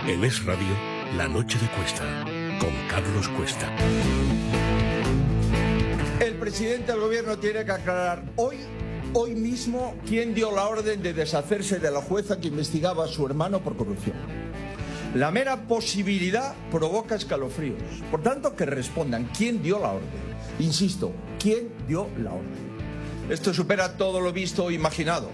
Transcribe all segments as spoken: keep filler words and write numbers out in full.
En Es Radio, La Noche de Cuesta, con Carlos Cuesta. El presidente del gobierno tiene que aclarar hoy, hoy mismo, quién dio la orden de deshacerse de la jueza que investigaba a su hermano por corrupción. La mera posibilidad provoca escalofríos. Por tanto, que respondan quién dio la orden. Insisto, quién dio la orden. Esto supera todo lo visto o imaginado.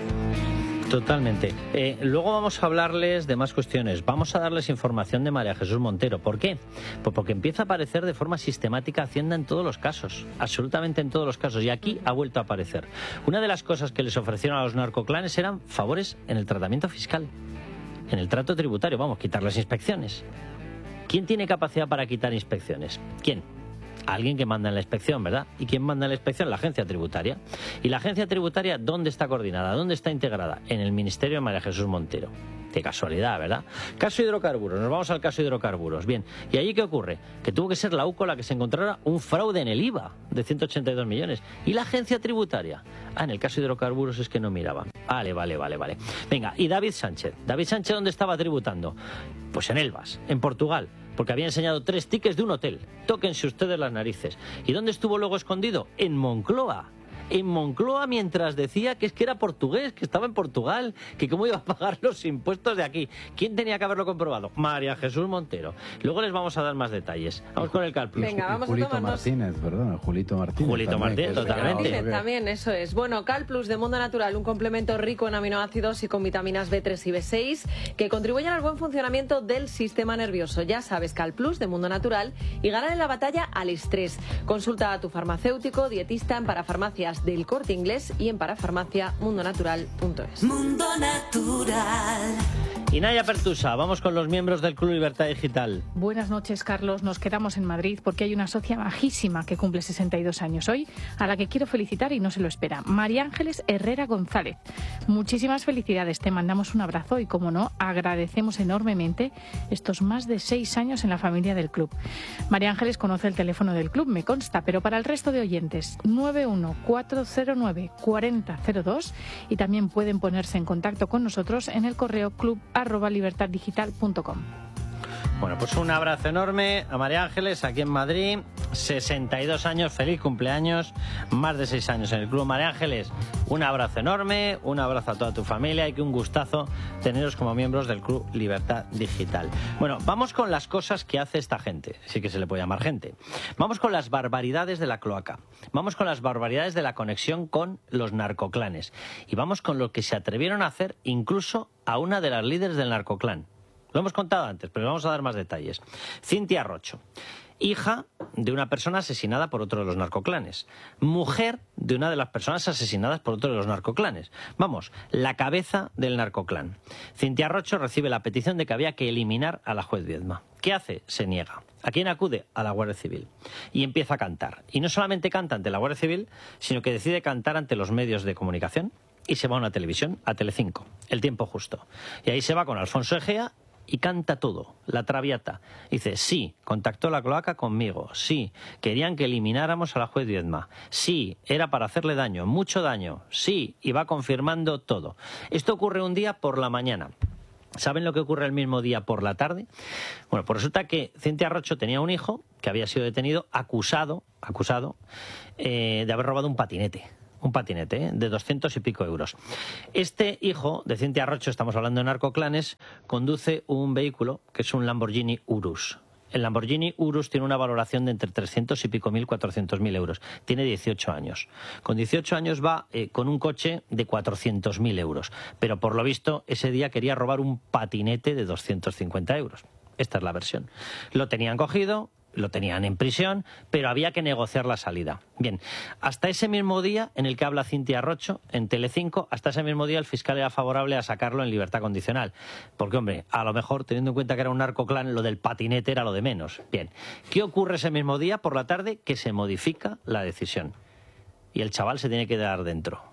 Totalmente. Eh, luego vamos a hablarles de más cuestiones. Vamos a darles información de María Jesús Montero. ¿Por qué? Pues porque empieza a aparecer de forma sistemática Hacienda en todos los casos. Absolutamente en todos los casos. Y aquí ha vuelto a aparecer. Una de las cosas que les ofrecieron a los narcoclanes eran favores en el tratamiento fiscal. En el trato tributario. Vamos, quitar las inspecciones. ¿Quién tiene capacidad para quitar inspecciones? ¿Quién? Alguien que manda en la inspección, ¿verdad? ¿Y quién manda en la inspección? La agencia tributaria. ¿Y la agencia tributaria dónde está coordinada? ¿Dónde está integrada? En el Ministerio de María Jesús Montero. Qué casualidad, ¿verdad? Caso hidrocarburos. Nos vamos al caso hidrocarburos. Bien. ¿Y allí qué ocurre? Que tuvo que ser la U C O la que se encontrara un fraude en el I V A de ciento ochenta y dos millones. ¿Y la agencia tributaria? Ah, en el caso hidrocarburos es que no miraban. Vale, vale, vale, vale. Venga, ¿y David Sánchez? ¿David Sánchez dónde estaba tributando? Pues en Elvas, en Portugal. Porque había enseñado tres tickets de un hotel. Tóquense ustedes las narices. ¿Y dónde estuvo luego escondido? En Moncloa. En Moncloa, mientras decía que es que era portugués, que estaba en Portugal, que cómo iba a pagar los impuestos de aquí. ¿Quién tenía que haberlo comprobado? María Jesús Montero. Luego les vamos a dar más detalles. Vamos con el Calplus. Venga, vamos Julito a tomarnos... Martínez, perdón, Julito Martínez. Julito también, Martínez, totalmente. Martínez, también, eso es. Bueno, Calplus de Mundo Natural, un complemento rico en aminoácidos y con vitaminas B tres y B seis que contribuyen al buen funcionamiento del sistema nervioso. Ya sabes, Calplus de Mundo Natural y ganar en la batalla al estrés. Consulta a tu farmacéutico, dietista en Parafarmacias del Corte Inglés y en parafarmacia mundo natural punto es. Mundo Natural. Y Naya Pertusa, vamos con los miembros del Club Libertad Digital. Buenas noches, Carlos. Nos quedamos en Madrid porque hay una socia majísima que cumple sesenta y dos años hoy, a la que quiero felicitar y no se lo espera. María Ángeles Herrera González. Muchísimas felicidades, te mandamos un abrazo y, como no, agradecemos enormemente estos más de seis años en la familia del club. María Ángeles conoce el teléfono del club, me consta, pero para el resto de oyentes, nueve uno cuatro cero nueve cuatro cero cero dos, y también pueden ponerse en contacto con nosotros en el correo club arroba libertad digital punto com. Bueno, pues un abrazo enorme a María Ángeles aquí en Madrid, sesenta y dos años, feliz cumpleaños, más de seis años en el club. María Ángeles, un abrazo enorme, un abrazo a toda tu familia y que un gustazo teneros como miembros del Club Libertad Digital. Bueno, vamos con las cosas que hace esta gente, sí que se le puede llamar gente. Vamos con las barbaridades de la cloaca, vamos con las barbaridades de la conexión con los narcoclanes y vamos con lo que se atrevieron a hacer incluso a una de las líderes del narcoclán. Lo hemos contado antes, pero vamos a dar más detalles. Cintia Rocho, hija de una persona asesinada por otro de los narcoclanes. Mujer de una de las personas asesinadas por otro de los narcoclanes. Vamos, la cabeza del narcoclán. Cintia Rocho recibe la petición de que había que eliminar a la juez Viedma. ¿Qué hace? Se niega. ¿A quién acude? A la Guardia Civil. Y empieza a cantar. Y no solamente canta ante la Guardia Civil, sino que decide cantar ante los medios de comunicación y se va a una televisión, a Telecinco, El Tiempo Justo. Y ahí se va con Alfonso Egea y canta todo, la Traviata. Dice, sí, contactó la cloaca conmigo, sí, querían que elimináramos a la juez Viedma, sí, era para hacerle daño, mucho daño, sí, y va confirmando todo. Esto ocurre un día por la mañana. ¿Saben lo que ocurre el mismo día por la tarde? Bueno, pues resulta que Cintia Rocho tenía un hijo que había sido detenido, acusado, acusado eh, de haber robado un patinete. Un patinete, ¿eh? de doscientos y pico euros. Este hijo de Cintia Rocho, estamos hablando de narcoclanes, conduce un vehículo que es un Lamborghini Urus. El Lamborghini Urus tiene una valoración de entre trescientos y pico mil, cuatrocientos mil euros. Tiene dieciocho años. Con dieciocho años va eh, con un coche de cuatrocientos mil euros. Pero por lo visto, ese día quería robar un patinete de doscientos cincuenta euros. Esta es la versión. Lo tenían cogido, lo tenían en prisión, pero había que negociar la salida. Bien, hasta ese mismo día en el que habla Cintia Rocho en Telecinco, hasta ese mismo día el fiscal era favorable a sacarlo en libertad condicional. Porque, hombre, a lo mejor, teniendo en cuenta que era un narcoclán, lo del patinete era lo de menos. Bien, ¿qué ocurre ese mismo día por la tarde? Que se modifica la decisión. Y el chaval se tiene que quedar dentro.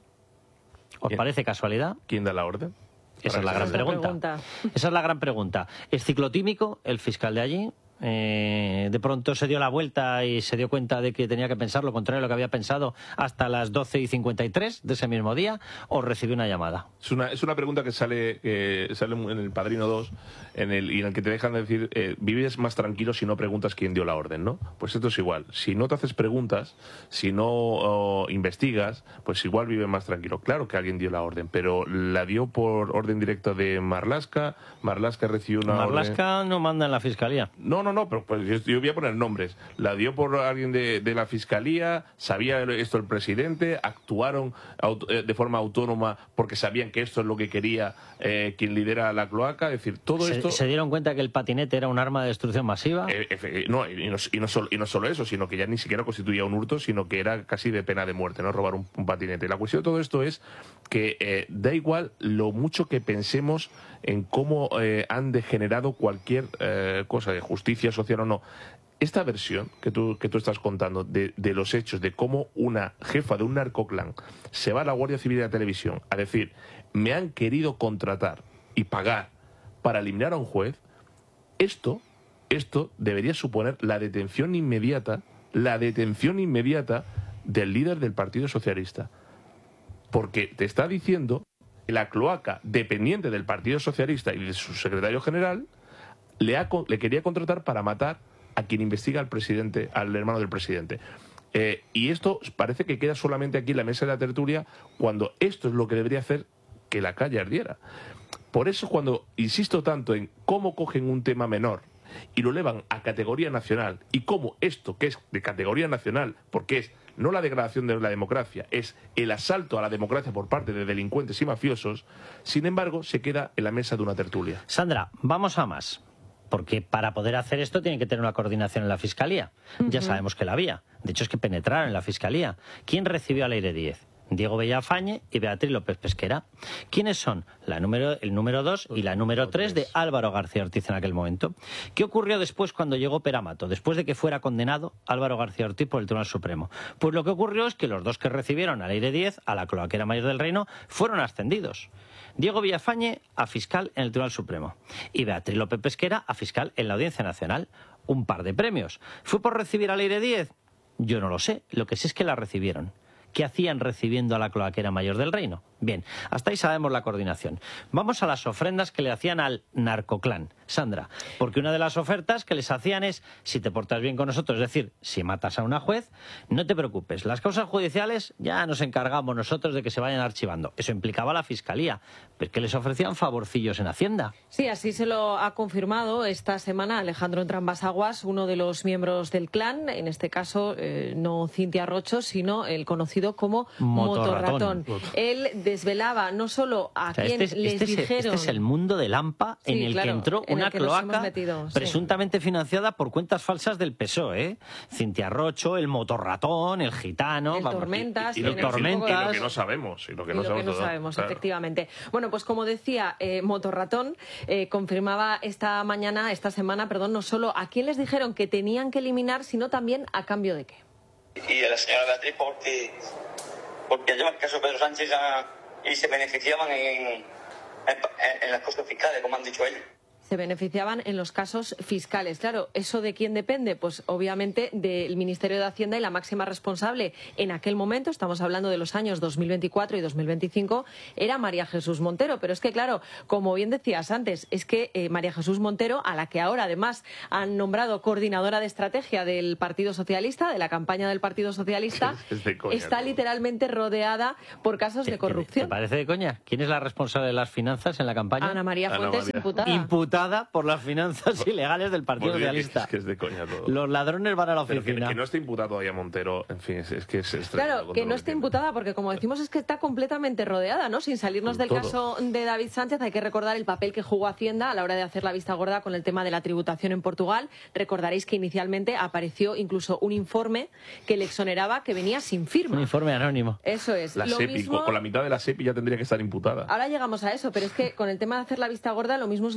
¿Os ¿Quién? parece casualidad? ¿Quién da la orden? Esa es la gran pregunta. Esa es la gran pregunta. Es ciclotímico el fiscal de allí. Eh, de pronto se dio la vuelta y se dio cuenta de que tenía que pensar lo contrario de lo que había pensado hasta las doce y cincuenta y tres de ese mismo día, o recibió una llamada. Es una, es una pregunta que sale, eh, sale en El Padrino dos, en el, y en el que te dejan de decir, eh, vives más tranquilo si no preguntas quién dio la orden, ¿no? Pues esto es igual. Si no te haces preguntas, si no oh, investigas, pues igual vives más tranquilo. Claro que alguien dio la orden, pero la dio por orden directa de Marlaska. Marlaska recibió una Marlaska orden... no manda en la fiscalía. No, no, no, pero pues yo, yo voy a poner nombres. La dio por alguien de, de la fiscalía, sabía esto el presidente, actuaron auto, eh, de forma autónoma porque sabían que esto es lo que quería eh, quien lidera la cloaca. Es decir, todo se, esto... ¿Se dieron cuenta que el patinete era un arma de destrucción masiva? Eh, eh, no, y no, y, no solo, y no solo eso, sino que ya ni siquiera constituía un hurto, sino que era casi de pena de muerte, ¿no? Robar un, un patinete. La cuestión de todo esto es que eh, da igual lo mucho que pensemos en cómo eh, han degenerado cualquier eh, cosa de justicia social o no. Esta versión que tú, que tú estás contando de, de los hechos, de cómo una jefa de un narcoclan se va a la Guardia Civil de la televisión a decir, me han querido contratar y pagar para eliminar a un juez, esto, esto debería suponer la detención inmediata, la detención inmediata del líder del Partido Socialista. Porque te está diciendo que la cloaca, dependiente del Partido Socialista y de su secretario general, le, ha, le quería contratar para matar a quien investiga al presidente, al hermano del presidente. Eh, y esto parece que queda solamente aquí en la mesa de la tertulia, cuando esto es lo que debería hacer que la calle ardiera. Por eso, cuando insisto tanto en cómo cogen un tema menor y lo elevan a categoría nacional, y cómo esto, que es de categoría nacional, porque es no la degradación de la democracia, es el asalto a la democracia por parte de delincuentes y mafiosos, sin embargo, se queda en la mesa de una tertulia. Sandra, vamos a más. Porque para poder hacer esto tienen que tener una coordinación en la Fiscalía. Uh-huh. Ya sabemos que la había. De hecho, es que penetraron en la Fiscalía. ¿Quién recibió a Leire Díez? Diego Villafañe y Beatriz López Pesquera. ¿Quiénes son? La número, el número dos y la número tres de Álvaro García Ortiz en aquel momento. ¿Qué ocurrió después cuando llegó Peramato? Después de que fuera condenado Álvaro García Ortiz por el Tribunal Supremo. Pues lo que ocurrió es que los dos que recibieron a Leire Díez, a la cloaquera mayor del Reino, fueron ascendidos. Diego Villafañe a fiscal en el Tribunal Supremo y Beatriz López Pesquera a fiscal en la Audiencia Nacional. Un par de premios. ¿Fue por recibir a Leire Díez? Yo no lo sé. Lo que sé es que la recibieron. ¿Qué hacían recibiendo a la cloaquera mayor del Reino? Bien, hasta ahí sabemos la coordinación. Vamos a las ofrendas que le hacían al narcoclán. Sandra, porque una de las ofertas que les hacían es, si te portas bien con nosotros, es decir, si matas a una juez, no te preocupes, las causas judiciales ya nos encargamos nosotros de que se vayan archivando. Eso implicaba a la Fiscalía, pero que les ofrecían favorcillos en Hacienda. Sí, así se lo ha confirmado esta semana Alejandro Entrambas-Aguas, uno de los miembros del clan, en este caso eh, no Cintia Rocho, sino el conocido como Motorratón. Motorratón. Él desvelaba no solo a o sea, quien este es, les este dijeron... Es, este es el mundo del AMPA en sí, el claro, que entró una cloaca metido, presuntamente sí. financiada por cuentas falsas del P S O E. ¿eh? Cintia Rocho, el Motorratón, el Gitano... El vamos, Tormentas... Y, y, y, lo que, Tormentas. y lo que no sabemos. Y lo que no, y lo sabemos, que no sabemos claro. efectivamente. Bueno, pues como decía, eh, Motorratón eh, confirmaba esta mañana, esta semana, perdón, no solo a quién les dijeron que tenían que eliminar, sino también a cambio de qué. Y a la señora Beatriz porque, porque lleva el caso Pedro Sánchez a, y se beneficiaban en, en, en las cosas fiscales, como han dicho ellos. Se beneficiaban en los casos fiscales. Claro, ¿eso de quién depende? Pues obviamente del Ministerio de Hacienda, y la máxima responsable en aquel momento, estamos hablando de los años dos mil veinticuatro y dos mil veinticinco, era María Jesús Montero. Pero es que, claro, como bien decías antes, es que eh, María Jesús Montero, a la que ahora además han nombrado coordinadora de estrategia del Partido Socialista, de la campaña del Partido Socialista, es de coña, está todo. literalmente rodeada por casos de corrupción. ¿Te parece de coña? ¿Quién es la responsable de las finanzas en la campaña? Ana María Fuentes, Ana María. imputada. Imputada por las finanzas ilegales del Partido Bueno, Socialista. Es que es de coña todo. Los ladrones van a la Pero oficina. que, que no esté imputada todavía Montero, en fin, es, es que es extraño. Claro, que no esté imputada porque, como decimos, es que está completamente rodeada, ¿no? Sin salirnos del todo. caso de David Sánchez, hay que recordar el papel que jugó Hacienda a la hora de hacer la vista gorda con el tema de la tributación en Portugal. Recordaréis que inicialmente apareció incluso un informe que le exoneraba, que venía sin firma. Un informe anónimo. Eso es. La Lo SEPI, mismo... con la mitad de la SEPI ya tendría que estar imputada. Ahora llegamos a eso, pero es que con el tema de hacer la vista gorda lo mismo sucedió con el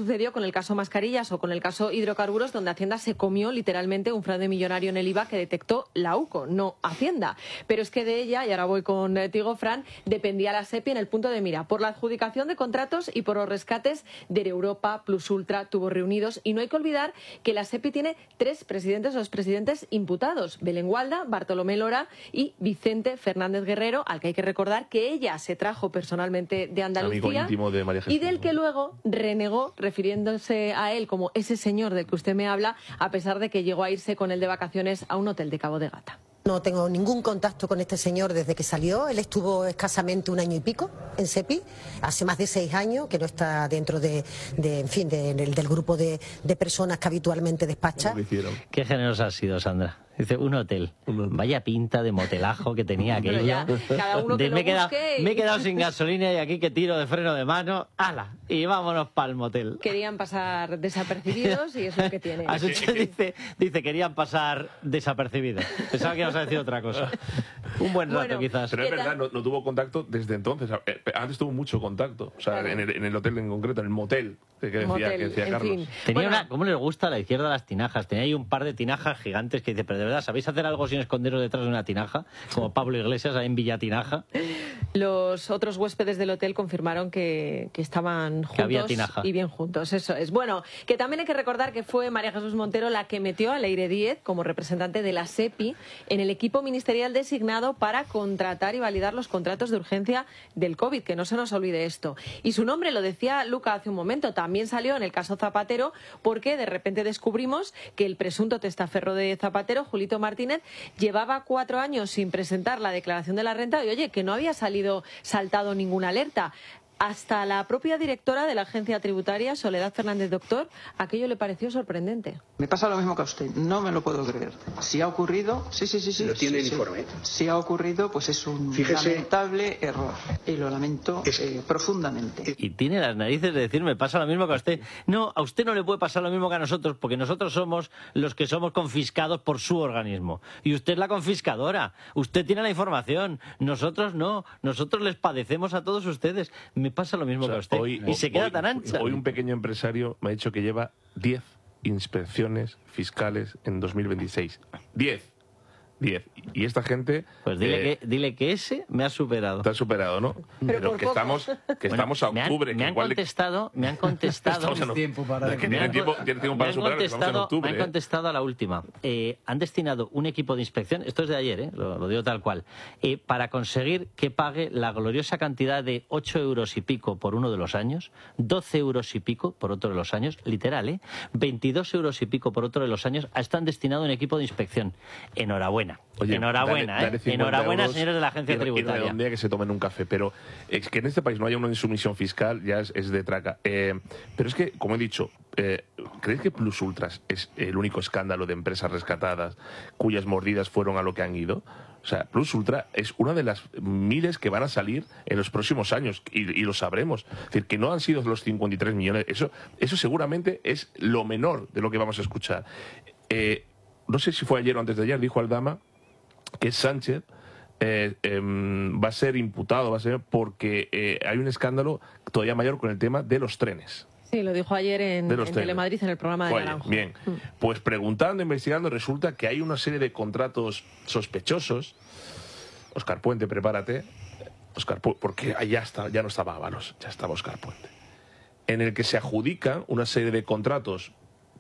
el caso mascarillas o con el caso hidrocarburos, donde Hacienda se comió literalmente un fraude millonario en el I V A que detectó la U C O, no Hacienda. Pero es que de ella, y ahora voy contigo, Fran, dependía la SEPI en el punto de mira, por la adjudicación de contratos y por los rescates de Europa, Plus Ultra, Tubos Reunidos. Y no hay que olvidar que la SEPI tiene tres presidentes o expresidentes imputados: Belén Gualda, Bartolomé Lora y Vicente Fernández Guerrero, al que hay que recordar que ella se trajo personalmente de Andalucía, amigo íntimo de María Jesús, y del que luego renegó, refiriéndose a él como ese señor del que usted me habla, a pesar de que llegó a irse con él de vacaciones a un hotel de Cabo de Gata. No tengo ningún contacto con este señor desde que salió. Él estuvo escasamente un año y pico en SEPI, hace más de seis años, que no está dentro de, de en fin, de, del, del grupo de, de personas que habitualmente despacha. Qué generosa has sido, Sandra. Dice, un hotel. Vaya pinta de motelajo que tenía aquello. Ya, cada uno que de, lo me, he quedado, busque y... me he quedado sin gasolina y aquí que tiro de freno de mano. ¡Hala! Y vámonos para el motel. Querían pasar desapercibidos y es lo que tiene. Asuche dice, dice, querían pasar desapercibidos. Pensaba que ibas a decir otra cosa. Un buen rato, Bueno, quizás. Pero es verdad, no, no tuvo contacto desde entonces. Antes tuvo mucho contacto. O sea, Claro. en, el, en el hotel en concreto, en el motel que decía, Motel, que decía en Carlos. fin. Tenía Bueno. una, ¿cómo les gusta a la izquierda las tinajas? Tenía ahí un par de tinajas gigantes que dice, pero de verdad, ¿sabéis hacer algo sin esconderos detrás de una tinaja? Como Pablo Iglesias ahí en Villatinaja. Los otros huéspedes del hotel confirmaron que, que estaban Que había juntos tinaja. y bien juntos, eso es. Bueno, que también hay que recordar que fue María Jesús Montero la que metió a Leire Díez como representante de la SEPI en el equipo ministerial designado para contratar y validar los contratos de urgencia del COVID, que no se nos olvide esto. Y su nombre, lo decía Luca hace un momento, también salió en el caso Zapatero, porque de repente descubrimos que el presunto testaferro de Zapatero, Julito Martínez, llevaba cuatro años sin presentar la declaración de la renta y, oye, que no había salido saltado ninguna alerta. Hasta la propia directora de la agencia tributaria, Soledad Fernández Doctor, aquello le pareció sorprendente. Me pasa lo mismo que a usted, no me lo puedo creer. Si ha ocurrido, sí, sí, sí, sí. Lo tiene sí, el sí. informe. Si ha ocurrido, pues es un Fíjese, lamentable error. Y lo lamento es- eh, profundamente. Y tiene las narices de decir, me pasa lo mismo que a usted. No, a usted no le puede pasar lo mismo que a nosotros, porque nosotros somos los que somos confiscados por su organismo. Y usted es la confiscadora. Usted tiene la información. Nosotros no. Nosotros les padecemos a todos ustedes. Me pasa lo mismo O sea, que a usted. hoy- y se queda hoy- tan ancha. Hoy un pequeño empresario me ha dicho que lleva diez inspecciones fiscales en dos mil veintiséis. diez. diez. Y esta gente... Pues dile, eh, que, dile que ese me ha superado. Te ha superado, ¿no? Pero, por que poco. estamos, que Bueno, estamos a me han- octubre. Me que han, igual le- contestado, me han contestado... Estamos en- tiempo para- que Me tiene han- tiempo, tiene tiempo me para han superar, que estamos en contestado- octubre. me han ¿eh? contestado a la última. Eh, han destinado un equipo de inspección, esto es de ayer, eh, lo, lo digo tal cual, eh, para conseguir que pague la gloriosa cantidad de ocho euros y pico por uno de los años, doce euros y pico por otro de los años, literal, ¿eh? veintidós euros y pico por otro de los años, están destinados un equipo de inspección. Enhorabuena. Oye, Enhorabuena, dale- ¿eh? dale cincuenta Enhorabuena, euros señores de la agencia y- Y tributaria. redondea que se tomen un café. Pero es que en este país no haya una insumisión fiscal ya es, es de traca. Eh, pero es que, como he dicho, eh, ¿creéis que Plus Ultras es el único escándalo de empresas rescatadas cuyas mordidas fueron a lo que han ido? O sea, Plus Ultra es una de las miles que van a salir en los próximos años y, y lo sabremos. Es decir, que no han sido los cincuenta y tres millones. Eso, eso seguramente es lo menor de lo que vamos a escuchar. Eh, no sé si fue ayer o antes de ayer, dijo Aldama que Sánchez eh, eh, va a ser imputado, va a ser porque eh, hay un escándalo todavía mayor con el tema de los trenes. Sí, lo dijo ayer en, De los en trenes. Telemadrid, en el programa de Oye, Naranjo. bien, pues preguntando, investigando, resulta que hay una serie de contratos sospechosos. Óscar Puente, prepárate. Óscar Pu- porque ya, está, ya no estaba Ábalos, ya estaba Óscar Puente. En el que se adjudican una serie de contratos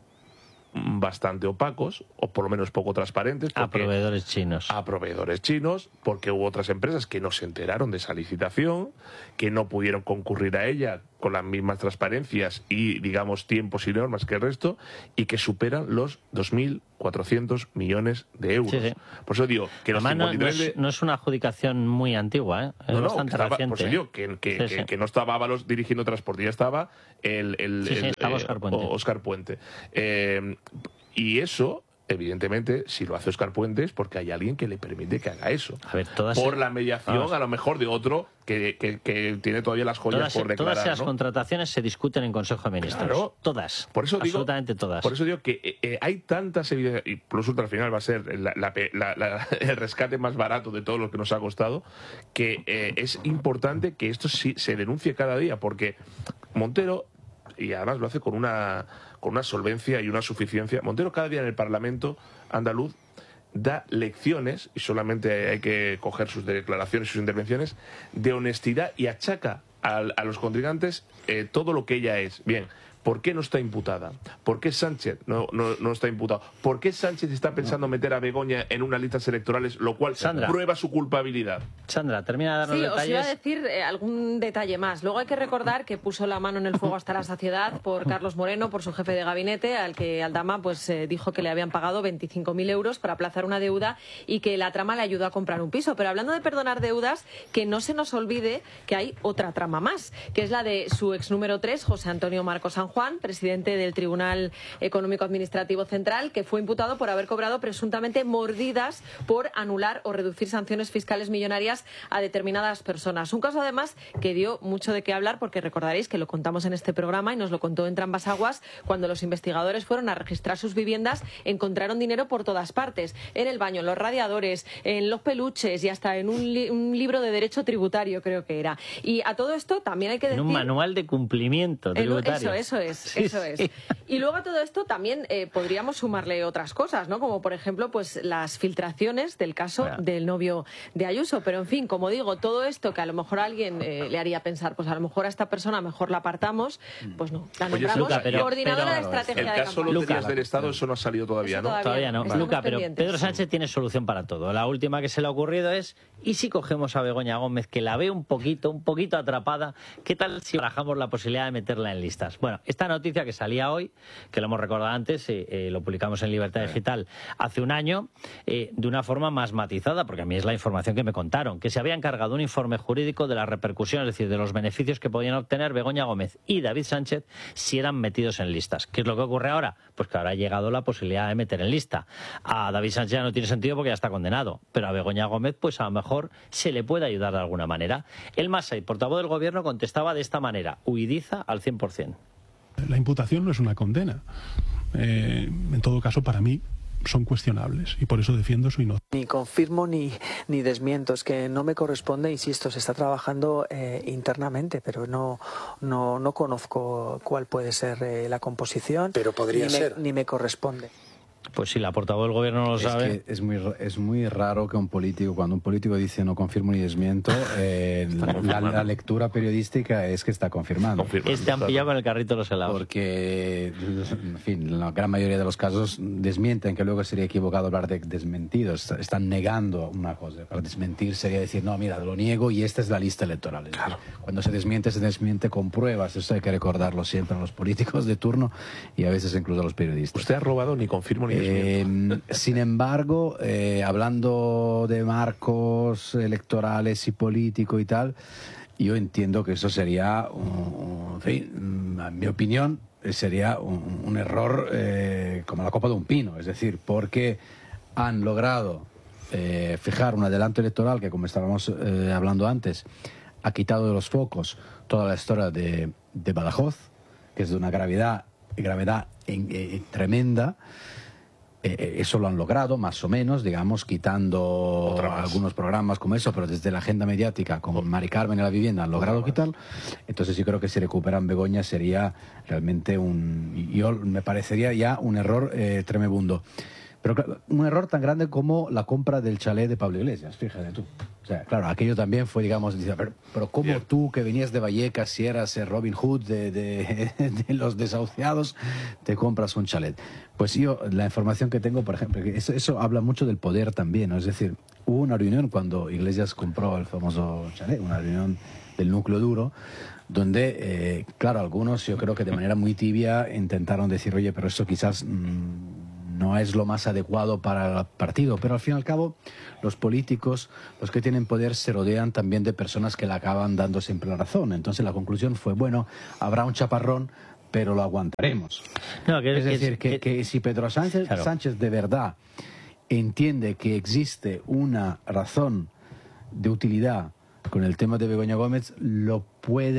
bastante opacos, o por lo menos poco transparentes. A porque- proveedores chinos. a proveedores chinos, porque hubo otras empresas que no se enteraron de esa licitación, que no pudieron concurrir a ella con las mismas transparencias y, digamos, tiempos y normas que el resto, y que superan los dos mil cuatrocientos millones de euros. Sí, sí. Por eso digo que los Además, no, no cincuenta y tres es, de... no es una adjudicación muy antigua, ¿eh? Es No, no, bastante que estaba, reciente. por eso ¿eh? digo que, que, Sí, que- sí. que no estaba Ábalos dirigiendo transporte, ya estaba el, el, Sí, sí, el, estaba eh, Óscar Puente. o- Óscar Puente. Eh, y eso, evidentemente, si lo hace Óscar Puente es porque hay alguien que le permite que haga eso. A ver, todas por se- la mediación, vamos. a lo mejor, de otro que, que- que tiene todavía las joyas Todas, por declarar. todas esas ¿no? contrataciones se discuten en Consejo de Ministros. Claro. Todas. Por eso digo, absolutamente todas. Por eso digo que eh, eh, hay tantas evidencias, y Plus Ultra al final va a ser la- la pe- la- la- el rescate más barato de todo lo que nos ha costado, que eh, es importante que esto sí se denuncie cada día, porque Montero y además lo hace con una, con una solvencia y una suficiencia. Montero cada día en el Parlamento andaluz da lecciones, y solamente hay que coger sus declaraciones y sus intervenciones, de honestidad, y achaca a, a los contrincantes eh, todo lo que ella es. Bien, ¿por qué no está imputada? ¿Por qué Sánchez no, no, no está imputado? ¿Por qué Sánchez está pensando no. meter a Begoña en unas listas electorales, lo cual Sandra. prueba su culpabilidad? Sandra, termina de darnos sí, detalles. Sí, os iba a decir eh, algún detalle más. Luego hay que recordar que puso la mano en el fuego hasta la saciedad por Carlos Moreno, por su jefe de gabinete, al que Aldama pues eh, dijo que le habían pagado veinticinco mil euros para aplazar una deuda y que la trama le ayudó a comprar un piso. Pero hablando de perdonar deudas, que no se nos olvide que hay otra trama más, que es la de su ex número tres, José Antonio Marco San Juan, presidente del Tribunal Económico Administrativo Central, que fue imputado por haber cobrado presuntamente mordidas por anular o reducir sanciones fiscales millonarias a determinadas personas. Un caso, además, que dio mucho de qué hablar, porque recordaréis que lo contamos en este programa y nos lo contó Entre Ambas Aguas, cuando los investigadores fueron a registrar sus viviendas, encontraron dinero por todas partes, en el baño, en los radiadores, en los peluches y hasta en un, li un libro de derecho tributario, creo que era. Y a todo esto también hay que decir... En un manual de cumplimiento tributario. Eso, eso es. Sí, Eso es. Y luego a todo esto también eh, podríamos sumarle otras cosas, ¿no? Como por ejemplo, pues las filtraciones del caso bueno. del novio de Ayuso. Pero en fin, como digo, todo esto que a lo mejor a alguien eh, le haría pensar, pues a lo mejor a esta persona mejor la apartamos, pues no. La nombramos Oye, Luca, pero, coordinadora pero, de estrategia el de caso campaña. Loterías del Estado, eso no ha salido todavía, eso ¿no? Todavía, todavía no. Vale. Luca, pero pendientes. Pedro Sánchez tiene solución para todo. La última que se le ha ocurrido es, ¿y si cogemos a Begoña Gómez, que la ve un poquito, un poquito atrapada? ¿Qué tal si barajamos la posibilidad de meterla en listas? Bueno, esta noticia que salía hoy, que lo hemos recordado antes, eh, eh, lo publicamos en Libertad Digital hace un año, eh, de una forma más matizada, porque a mí es la información que me contaron, que se había encargado un informe jurídico de la repercusión, es decir, de los beneficios que podían obtener Begoña Gómez y David Sánchez si eran metidos en listas. ¿Qué es lo que ocurre ahora? Pues que ahora ha llegado la posibilidad de meter en lista. A David Sánchez ya no tiene sentido porque ya está condenado, pero a Begoña Gómez pues a lo mejor se le puede ayudar de alguna manera. El Masai, portavoz del Gobierno, contestaba de esta manera, huidiza al cien por cien. La imputación no es una condena. Eh, en todo caso, para mí, son cuestionables y por eso defiendo su inocencia. Ni confirmo ni, ni desmiento, es que no me corresponde, insisto, se está trabajando eh, internamente, pero no, no, no conozco cuál puede ser eh, la composición. Pero podría ni ser. Me, ni me corresponde. Pues si la portavoz del Gobierno no lo es sabe... Que es, muy, es muy raro que un político, cuando un político dice no confirmo ni desmiento, eh, la, la lectura periodística es que está confirmando. Este han pillado con el carrito de los helados. Porque, en fin, en la gran mayoría de los casos desmienten, que luego sería equivocado hablar de desmentidos. Están negando una cosa. Para desmentir sería decir, no, mira, lo niego y esta es la lista electoral. Claro. Cuando se desmiente, se desmiente con pruebas. Eso hay que recordarlo siempre a los políticos de turno y a veces incluso a los periodistas. Usted ha robado ni confirmo ni Eh, sin embargo, eh, hablando de marcos electorales y político y tal, yo entiendo que eso sería, un, en fin, en mi opinión, sería un, un error eh, como la copa de un pino. Es decir, porque han logrado eh, fijar un adelanto electoral que, como estábamos eh, hablando antes, ha quitado de los focos toda la historia de, de Badajoz, que es de una gravedad, gravedad en, eh, tremenda. Eh, eso lo han logrado, más o menos, digamos, quitando algunos programas como eso, pero desde la agenda mediática, como Mari Carmen y la vivienda, han logrado quitarlo. Entonces yo creo que si recuperan Begoña sería realmente un... Yo me parecería ya un error eh, tremebundo. Pero claro, un error tan grande como la compra del chalet de Pablo Iglesias, fíjate tú. O sea, claro, aquello también fue, digamos, pero, pero ¿cómo Bien. tú, que venías de Vallecas, si eras Robin Hood de, de, de los desahuciados, te compras un chalet? Pues yo, la información que tengo, por ejemplo, que eso, eso habla mucho del poder también, ¿no? Es decir, hubo una reunión cuando Iglesias compró el famoso chalet, una reunión del núcleo duro, donde, eh, claro, algunos, yo creo que de manera muy tibia, intentaron decir, oye, pero eso quizás... Mmm, no es lo más adecuado para el partido, pero al fin y al cabo los políticos, los que tienen poder, se rodean también de personas que le acaban dando siempre la razón. Entonces la conclusión fue, bueno, habrá un chaparrón, pero lo aguantaremos. No, que, es decir, que, que, que si Pedro Sánchez, claro. Sánchez de verdad entiende que existe una razón de utilidad con el tema de Begoña Gómez, lo puede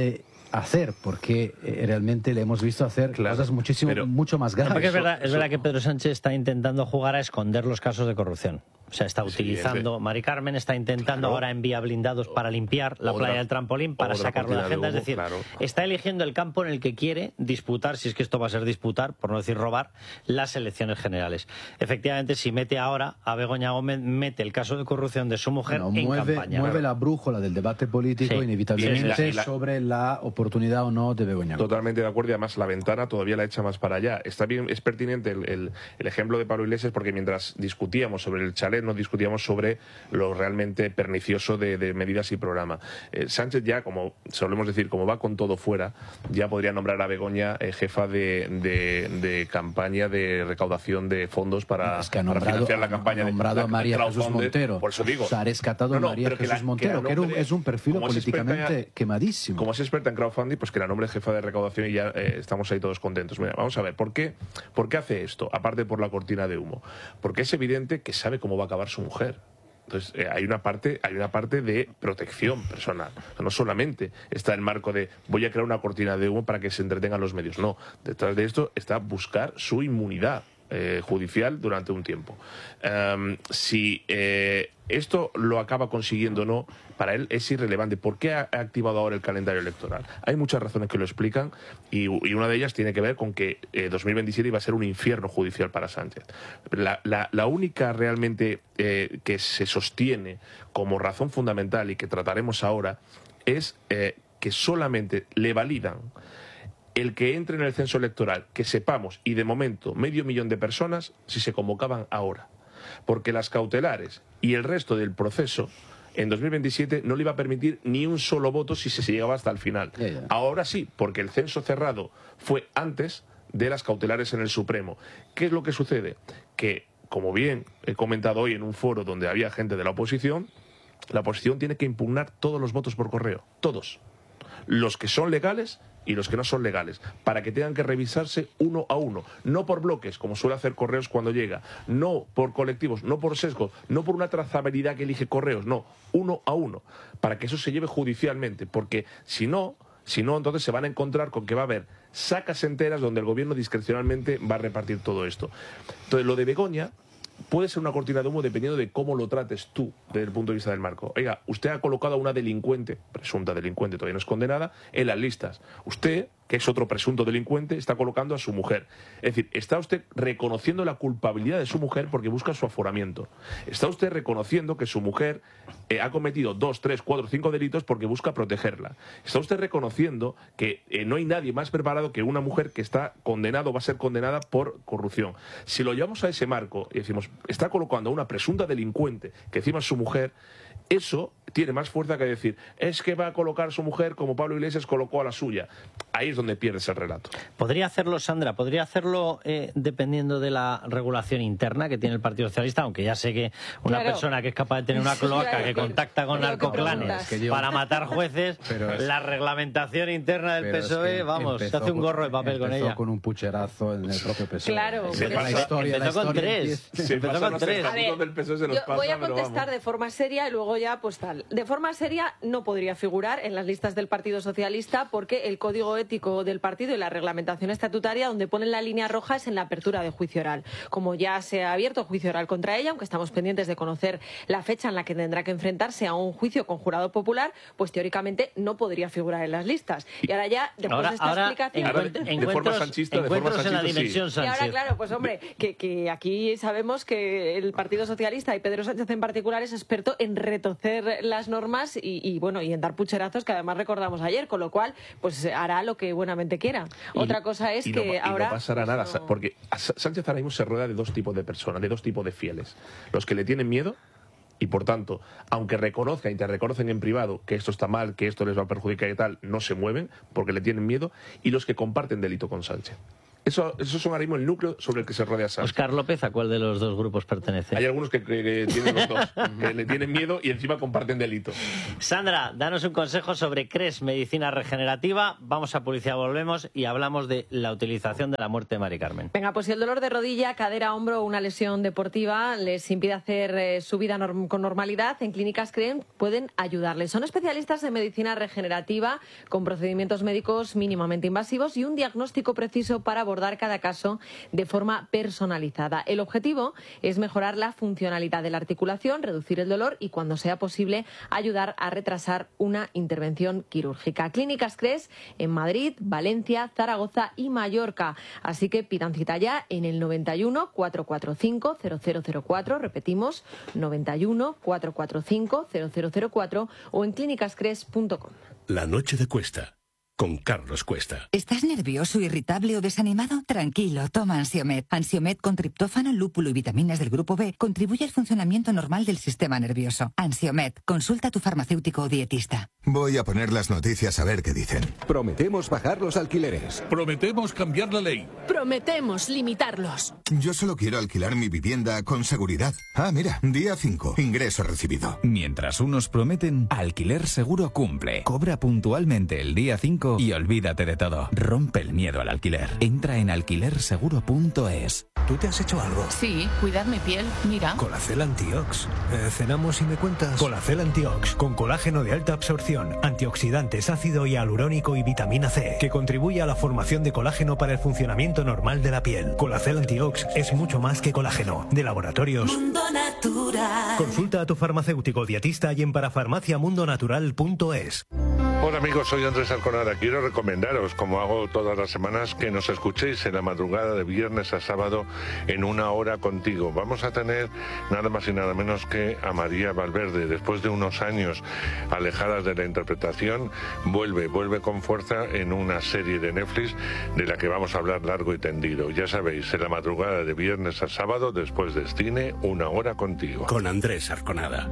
hacer, porque eh, realmente le hemos visto hacer Claro, cosas muchísimo, pero- mucho más graves. Porque es verdad, es verdad que Pedro Sánchez está intentando jugar a esconder los casos de corrupción. O sea, está Sí, utilizando, ente- Mari Carmen está intentando Claro. ahora en vía blindados para limpiar la Otra- playa del trampolín, para otra sacarlo de cortina de agenda. Es humo, decir, claro. está eligiendo el campo en el que quiere disputar, si es que esto va a ser disputar, por no decir robar, las elecciones generales. Efectivamente, si mete ahora a Begoña Gómez, mete el caso de corrupción de su mujer Bueno, en mueve, campaña. mueve Claro. la brújula del debate político Sí. inevitablemente Y la- y la- sobre la oportunidad o no de Begoña Gómez. Totalmente de acuerdo, y además la ventana todavía la echa más para allá. Está bien, es pertinente el, el- el ejemplo de Pablo Iglesias, porque mientras discutíamos sobre el chalet, no discutíamos sobre lo realmente pernicioso de, de medidas y programa. Eh, Sánchez ya, como solemos decir, como va con todo fuera, ya podría nombrar a Begoña eh, jefa de, de- de campaña de recaudación de fondos para, Es que ha para nombrado, financiar la ha campaña de nombrado la- a María de Jesús crowdfunding. Montero. Por eso digo. O sea, ha rescatado a No, no, María pero que Jesús la- Montero, la que, era un- nombre- es un perfil como es políticamente experta- quemadísimo. Como es experta en crowdfunding, pues que la nombre jefa de recaudación y ya eh, estamos ahí todos contentos. Mira, vamos a ver, ¿por qué, ¿por qué hace esto? Aparte por la cortina de humo. Porque es evidente que sabe cómo va a acabar su mujer. Entonces, eh, hay una parte hay una parte de protección personal. O sea, no solamente está el marco de voy a crear una cortina de humo para que se entretengan los medios. No, detrás de esto está buscar su inmunidad eh, judicial durante un tiempo. Um, si eh, esto lo acaba consiguiendo o no, para él es irrelevante. ¿Por qué ha activado ahora el calendario electoral? Hay muchas razones que lo explican y, y una de ellas tiene que ver con que eh, dos mil veintisiete iba a ser un infierno judicial para Sánchez. La, la, la única realmente eh, que se sostiene como razón fundamental y que trataremos ahora es eh, que solamente le validan el que entre en el censo electoral, que sepamos, y de momento medio millón de personas, si se convocaban ahora. Porque las cautelares y el resto del proceso en dos mil veintisiete no le iba a permitir ni un solo voto si se llegaba hasta el final. Yeah, yeah. Ahora sí, porque el censo cerrado fue antes de las cautelares en el Supremo. ¿Qué es lo que sucede? Que, como bien he comentado hoy en un foro donde había gente de la oposición, la oposición tiene que impugnar todos los votos por correo. Todos. Los que son legales y los que no son legales, para que tengan que revisarse uno a uno, no por bloques, como suele hacer Correos cuando llega, no por colectivos, no por sesgos, no por una trazabilidad que elige Correos, no, uno a uno, para que eso se lleve judicialmente, porque si no, si no, entonces se van a encontrar con que va a haber sacas enteras donde el gobierno discrecionalmente va a repartir todo esto. Entonces, lo de Begoña puede ser una cortina de humo dependiendo de cómo lo trates tú desde el punto de vista del marco. Oiga, usted ha colocado a una delincuente, presunta delincuente, todavía no es condenada, en las listas. Usted, que es otro presunto delincuente, está colocando a su mujer. Es decir, está usted reconociendo la culpabilidad de su mujer porque busca su aforamiento. Está usted reconociendo que su mujer eh, ha cometido dos, tres, cuatro, cinco delitos porque busca protegerla. Está usted reconociendo que eh, no hay nadie más preparado que una mujer que está condenada o va a ser condenada por corrupción. Si lo llevamos a ese marco y decimos, está colocando a una presunta delincuente que encima es su mujer, eso tiene más fuerza que decir, es que va a colocar a su mujer como Pablo Iglesias colocó a la suya. Ahí es donde pierdes el relato. ¿Podría hacerlo, Sandra? ¿Podría hacerlo eh, dependiendo de la regulación interna que tiene el Partido Socialista? Aunque ya sé que una Claro. persona que es capaz de tener una Eso iba a cloaca que decir. contacta con Pero ¿qué narcoclanes preguntas? Es que yo- para matar jueces, Pero es- la reglamentación interna del Pero es PSOE, que vamos, se empezó hace un con- gorro de papel con empezó ella. con un pucherazo en el propio P S O E. Claro, Se pero- la historia, la empezó con historia tres. empieza- Se Empezó pasan con los tres. estatutos A ver, del P S O E, se nos Yo pasa, voy a pero contestar vamos. de forma seria y luego ya pues tal. De forma seria no podría figurar en las listas del Partido Socialista porque el código ético del partido y la reglamentación estatutaria donde ponen la línea roja es en la apertura de juicio oral. Como ya se ha abierto juicio oral contra ella, aunque estamos pendientes de conocer la fecha en la que tendrá que enfrentarse a un juicio con jurado popular, pues teóricamente no podría figurar en las listas. Y ahora ya, después Ahora, de esta ahora explicación... Ahora, encuent- de forma encuentros, sanchista, de forma encuentros en la sanchista, sí. dimensión Y ahora, Sánchez. claro, pues hombre, que, que aquí sabemos que el Partido Socialista y Pedro Sánchez en particular es experto en retorcer las normas y, y, bueno, y en dar pucherazos que además recordamos ayer, con lo cual pues hará lo que buenamente quiera. Y- Otra cosa es y no, que y ahora... no pasará pues, nada, no- Sa- porque a Sa- Sánchez ahora mismo se rueda de dos tipos de personas, de dos tipos de fieles. Los que le tienen miedo y, por tanto, aunque reconozcan y te reconocen en privado que esto está mal, que esto les va a perjudicar y tal, no se mueven porque le tienen miedo, y los que comparten delito con Sánchez. Eso, esos son ahora mismo el núcleo sobre el que se rodea Sánchez. Óscar López, ¿a cuál de los dos grupos pertenece? Hay algunos que, que, que tienen los dos, que le tienen miedo y encima comparten delito. Sandra, danos un consejo sobre C R E S, medicina regenerativa. Vamos a publicidad, volvemos y hablamos de la utilización de la muerte de Mari Carmen. Venga, pues si el dolor de rodilla, cadera, hombro o una lesión deportiva les impide hacer eh, su vida norm con normalidad, en Clínicas C R E S pueden ayudarles. Son especialistas en medicina regenerativa con procedimientos médicos mínimamente invasivos y un diagnóstico preciso para abordar cada caso de forma personalizada. El objetivo es mejorar la funcionalidad de la articulación, reducir el dolor y, cuando sea posible, ayudar a retrasar una intervención quirúrgica. Clínicas C R E S en Madrid, Valencia, Zaragoza y Mallorca. Así que pidan cita ya en el noventa y uno, cuatrocientos cuarenta y cinco, cero cero cero cuatro, repetimos, noventa y uno, cuatrocientos cuarenta y cinco, cero cero cero cuatro o en clínicas cres punto com. La noche de Cuesta, con Carlos Cuesta. ¿Estás nervioso, irritable o desanimado? Tranquilo, toma Ansiomed. Ansiomed con triptófano, lúpulo y vitaminas del grupo B contribuye al funcionamiento normal del sistema nervioso. Ansiomed, consulta a tu farmacéutico o dietista. Voy a poner las noticias a ver qué dicen. Prometemos bajar los alquileres. Prometemos cambiar la ley. Prometemos limitarlos. Yo solo quiero alquilar mi vivienda con seguridad. Ah, mira, día cinco, ingreso recibido. Mientras unos prometen, Alquiler Seguro cumple. Cobra puntualmente el día cinco y olvídate de todo. Rompe el miedo al alquiler. Entra en alquiler seguro punto es. ¿Tú te has hecho algo? Sí, cuidar mi piel, mira. Colacel Antiox. Eh, ¿Cenamos y me cuentas? Colacel Antiox, con colágeno de alta absorción, antioxidantes, ácido hialurónico y vitamina C, que contribuye a la formación de colágeno para el funcionamiento normal de la piel. Colacel Antiox es mucho más que colágeno. De Laboratorios Mundo Natural. Consulta a tu farmacéutico dietista y en parafarmacia mundo natural punto es. Hola amigos, soy Andrés Arconada. Quiero recomendaros, como hago todas las semanas, que nos escuchéis en la madrugada de viernes a sábado en Una Hora Contigo. Vamos a tener nada más y nada menos que a María Valverde. Después de unos años alejadas de la interpretación, vuelve, vuelve con fuerza en una serie de Netflix de la que vamos a hablar largo y tendido. Ya sabéis, en la madrugada de viernes a sábado, después de cine, Una Hora Contigo. Con Andrés Arconada.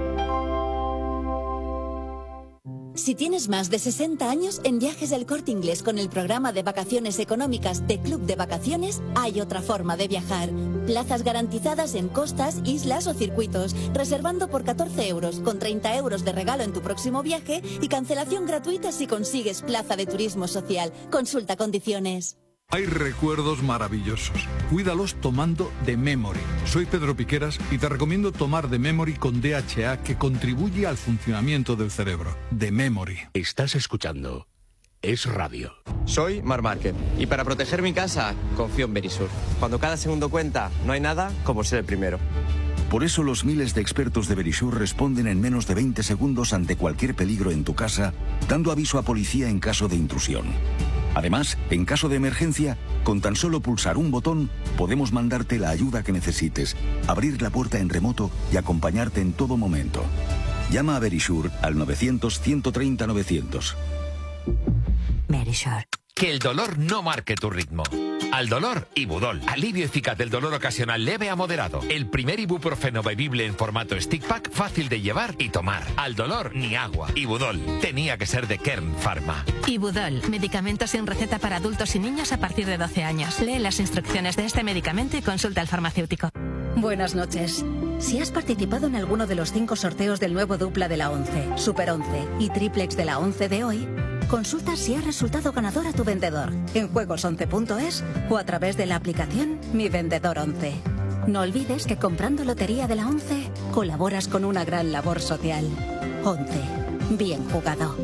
Si tienes más de sesenta años, en Viajes del Corte Inglés con el programa de vacaciones económicas de Club de Vacaciones, hay otra forma de viajar. Plazas garantizadas en costas, islas o circuitos, reservando por catorce euros, con treinta euros de regalo en tu próximo viaje y cancelación gratuita si consigues plaza de turismo social. Consulta condiciones. Hay recuerdos maravillosos. Cuídalos tomando The Memory. Soy Pedro Piqueras y te recomiendo tomar The Memory con D H A, que contribuye al funcionamiento del cerebro. The Memory. Estás escuchando Es Radio. Soy Mar Márquez y para proteger mi casa confío en Verisur. Cuando cada segundo cuenta, no hay nada como ser el primero. Por eso los miles de expertos de Verisur responden en menos de veinte segundos ante cualquier peligro en tu casa, dando aviso a policía en caso de intrusión. Además, en caso de emergencia, con tan solo pulsar un botón, podemos mandarte la ayuda que necesites, abrir la puerta en remoto y acompañarte en todo momento. Llama a Verisur al novecientos, ciento treinta, novecientos. Verisur. Que el dolor no marque tu ritmo. Al dolor, Ibudol. Alivio eficaz del dolor ocasional leve a moderado. El primer ibuprofeno bebible en formato stick pack, fácil de llevar y tomar. Al dolor, ni agua. Ibudol. Tenía que ser de Kern Pharma. Ibudol. Medicamento sin receta para adultos y niños a partir de doce años. Lee las instrucciones de este medicamento y consulta al farmacéutico. Buenas noches. Si has participado en alguno de los cinco sorteos del nuevo dupla de la once, Super once y triplex de la once de hoy, consulta si ha resultado ganador a tu vendedor en juegos once punto es o a través de la aplicación Mi Vendedor once. No olvides que comprando Lotería de la once colaboras con una gran labor social. once. Bien jugado.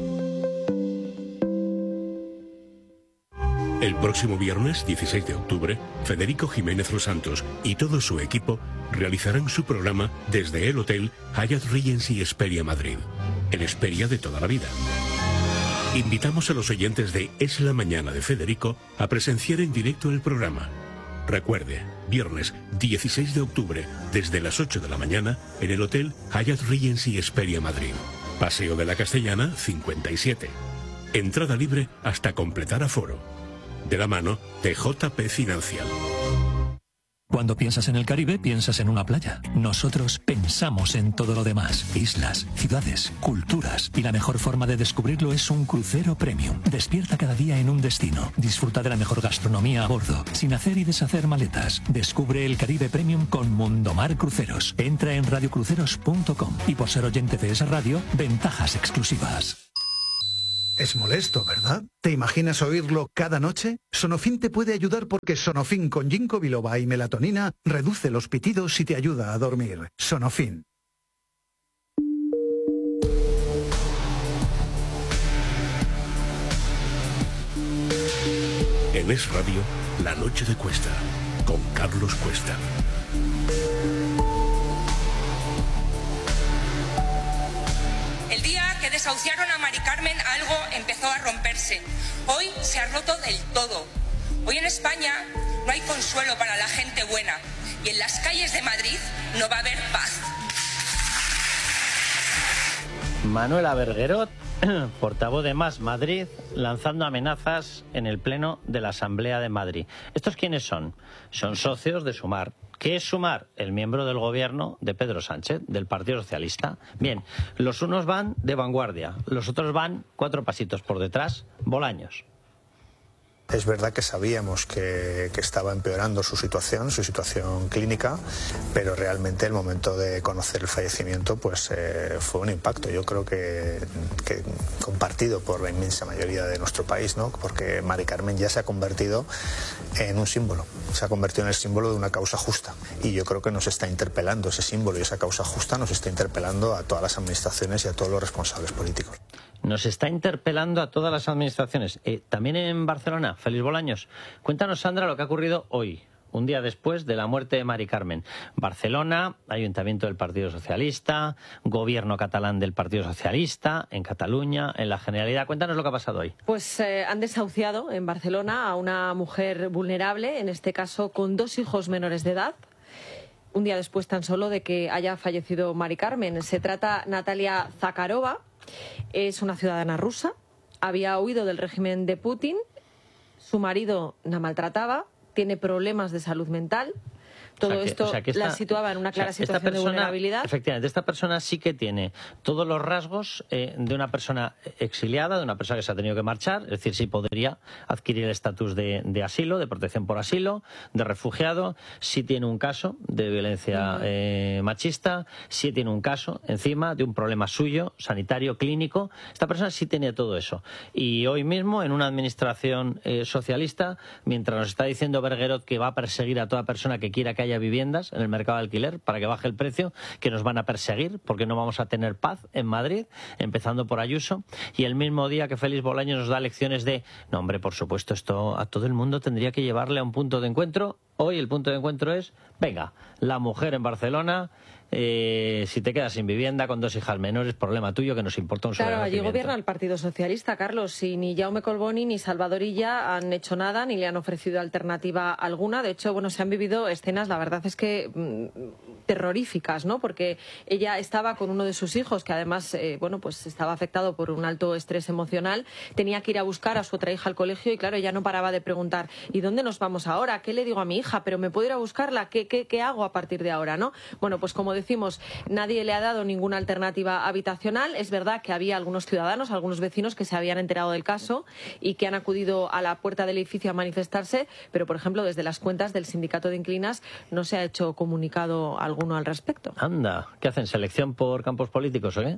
El próximo viernes, dieciséis de octubre, Federico Jiménez Los Santos y todo su equipo realizarán su programa desde el Hotel Hyatt Regency Hesperia Madrid, el Hesperia de toda la vida. Invitamos a los oyentes de Es la Mañana de Federico a presenciar en directo el programa. Recuerde, viernes dieciséis de octubre, desde las ocho de la mañana, en el Hotel Hyatt Regency Hesperia Madrid. Paseo de la Castellana, cincuenta y siete. Entrada libre hasta completar aforo. De la mano de J P Financial. Cuando piensas en el Caribe, piensas en una playa. Nosotros pensamos en todo lo demás. Islas, ciudades, culturas. Y la mejor forma de descubrirlo es un crucero premium. Despierta cada día en un destino. Disfruta de la mejor gastronomía a bordo, sin hacer y deshacer maletas. Descubre el Caribe Premium con Mundomar Cruceros. Entra en radio cruceros punto com y por ser oyente de esa radio, ventajas exclusivas. Es molesto, ¿verdad? ¿Te imaginas oírlo cada noche? Sonofin te puede ayudar porque Sonofin con ginkgo biloba y melatonina reduce los pitidos y te ayuda a dormir. Sonofin. En Es Radio, La Noche de Cuesta, con Carlos Cuesta. El día que desahuciaron a Mari Carmen, algo empezó a romperse. Hoy se ha roto del todo. Hoy en España no hay consuelo para la gente buena. Y en las calles de Madrid no va a haber paz. Manuela Berguerot, portavoz de Más Madrid, lanzando amenazas en el Pleno de la Asamblea de Madrid. ¿Estos quiénes son? Son socios de Sumar. ¿Qué es Sumar? El miembro del gobierno de Pedro Sánchez, del Partido Socialista. Bien, los unos van de vanguardia, los otros van cuatro pasitos por detrás, Bolaños. Es verdad que sabíamos que, que estaba empeorando su situación, su situación clínica, pero realmente el momento de conocer el fallecimiento pues eh, fue un impacto, yo creo que, que compartido por la inmensa mayoría de nuestro país, ¿no? Porque Mari Carmen ya se ha convertido en un símbolo, se ha convertido en el símbolo de una causa justa, y yo creo que nos está interpelando ese símbolo y esa causa justa, nos está interpelando a todas las administraciones y a todos los responsables políticos. Nos está interpelando a todas las administraciones. Eh, también en Barcelona, Félix Bolaños. Cuéntanos, Sandra, lo que ha ocurrido hoy, un día después de la muerte de Mari Carmen. Barcelona, Ayuntamiento del Partido Socialista, Gobierno catalán del Partido Socialista, en Cataluña, en la Generalidad. Cuéntanos lo que ha pasado hoy. Pues eh, han desahuciado en Barcelona a una mujer vulnerable, en este caso con dos hijos menores de edad. Un día después tan solo de que haya fallecido Mari Carmen. Se trata Natalia Zakharova. Es una ciudadana rusa, había huido del régimen de Putin, su marido la maltrataba, tiene problemas de salud mental. Todo o sea que, esto o sea que esta, la situaba en una clara o sea, situación persona, de vulnerabilidad. Efectivamente, esta persona sí que tiene todos los rasgos eh, de una persona exiliada, de una persona que se ha tenido que marchar, es decir, sí podría adquirir el estatus de, de asilo, de protección por asilo, de refugiado, sí tiene un caso de violencia uh-huh. eh, machista, sí tiene un caso encima de un problema suyo, sanitario, clínico. Esta persona sí tenía todo eso. Y hoy mismo, en una administración eh, socialista, mientras nos está diciendo Berguerot que va a perseguir a toda persona que quiera que haya viviendas en el mercado de alquiler para que baje el precio, que nos van a perseguir porque no vamos a tener paz en Madrid, empezando por Ayuso, y el mismo día que Félix Bolaños nos da lecciones de, no hombre, por supuesto, esto a todo el mundo tendría que llevarle a un punto de encuentro. Hoy el punto de encuentro es, venga, la mujer en Barcelona, eh, si te quedas sin vivienda con dos hijas menores, problema tuyo, que nos importa un Claro, allí sobrenacimiento. gobierna el Partido Socialista, Carlos, y ni Jaume Colboni ni Salvador Illa han hecho nada, ni le han ofrecido alternativa alguna. De hecho, bueno, se han vivido escenas, la verdad es que mmm, terroríficas, ¿no? Porque ella estaba con uno de sus hijos, que además, eh, bueno, pues estaba afectado por un alto estrés emocional, tenía que ir a buscar a su otra hija al colegio y, claro, ella no paraba de preguntar, ¿y dónde nos vamos ahora? ¿Qué le digo a mi hija? ¿Pero me puedo ir a buscarla? ¿Qué, qué, qué hago a partir de ahora, no? Bueno, pues como decimos, nadie le ha dado ninguna alternativa habitacional. Es verdad que había algunos ciudadanos, algunos vecinos que se habían enterado del caso y que han acudido a la puerta del edificio a manifestarse, pero, por ejemplo, desde las cuentas del sindicato de inquilinas no se ha hecho comunicado alguno al respecto. Anda, ¿qué hacen? ¿Selección por campos políticos o qué?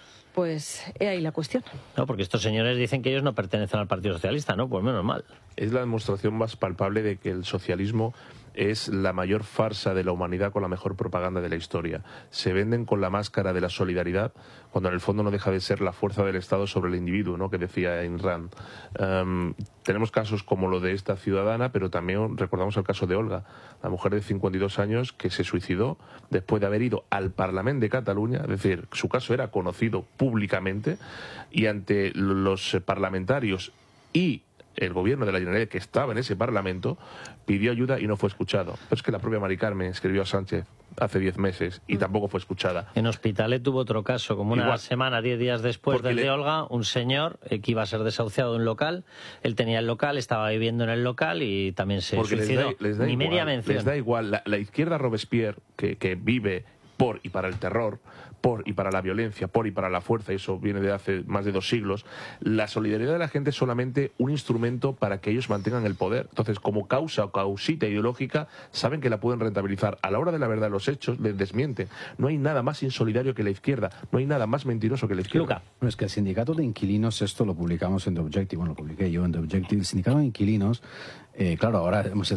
Pues he ahí la cuestión. No, porque estos señores dicen que ellos no pertenecen al Partido Socialista, ¿no? Pues menos mal. Es la demostración más palpable de que el socialismo es la mayor farsa de la humanidad con la mejor propaganda de la historia. Se venden con la máscara de la solidaridad cuando en el fondo no deja de ser la fuerza del Estado sobre el individuo, ¿no? Que decía Ayn Rand. Um, tenemos casos como lo de esta ciudadana, pero también recordamos el caso de Olga, la mujer de cincuenta y dos años que se suicidó después de haber ido al Parlamento de Cataluña, es decir, su caso era conocido públicamente, y ante los parlamentarios y el gobierno de la Generalitat, que estaba en ese Parlamento, pidió ayuda y no fue escuchado. Pero es que la propia Mari Carmen escribió a Sánchez hace diez meses y tampoco fue escuchada. En Hospitalet tuvo otro caso, como una Igual. semana, diez días después Porque del le- de Olga, un señor eh, que iba a ser desahuciado de un local, él tenía el local, estaba viviendo en el local y también se Porque les suicidó. da, les da Ni igual, media mención. les da igual. La, la izquierda Robespierre, que, que vive por y para el terror, por y para la violencia, por y para la fuerza, y eso viene de hace más de dos siglos, la solidaridad de la gente es solamente un instrumento para que ellos mantengan el poder. Entonces, como causa o causita ideológica, saben que la pueden rentabilizar. A la hora de la verdad, los hechos les desmienten. No hay nada más insolidario que la izquierda, no hay nada más mentiroso que la izquierda. Bueno, es que el sindicato de inquilinos, esto lo publicamos en The Objective, bueno, lo publiqué yo en The Objective, el sindicato de inquilinos, eh, claro, ahora hemos